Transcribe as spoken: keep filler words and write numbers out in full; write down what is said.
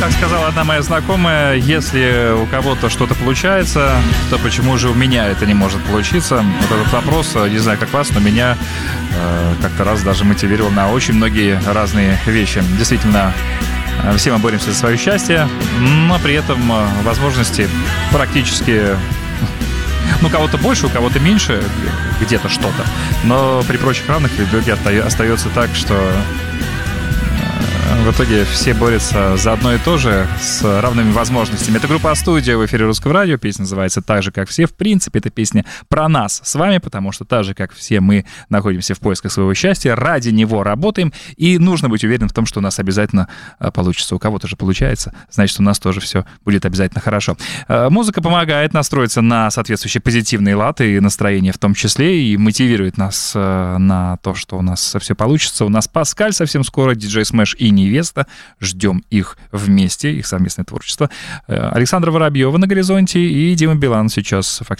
Как сказала одна моя знакомая, если у кого-то что-то получается, то почему же у меня это не может получиться? Вот этот вопрос, не знаю, как вас, но меня э, как-то раз даже мотивировал на очень многие разные вещи. Действительно, все мы боремся за свое счастье, но при этом возможности практически... Ну, у кого-то больше, у кого-то меньше, где-то что-то. Но при прочих равных в итоге остается так, что в итоге все борются за одно и то же с равными возможностями. Это группа «А-студия» в эфире Русского радио. Песня называется «Так же, как все». В принципе, это песня про нас с вами, потому что так же, как все, мы находимся в поисках своего счастья, ради него работаем, и нужно быть уверенным в том, что у нас обязательно получится. У кого-то же получается, значит, у нас тоже все будет обязательно хорошо. Музыка помогает настроиться на соответствующий позитивный лад и настроение в том числе, и мотивирует нас на то, что у нас все получится. У нас Паскаль совсем скоро, диджей Смэш и невеста. Ждем их вместе, их совместное творчество. Александра Воробьева на горизонте и Дима Билан сейчас фактически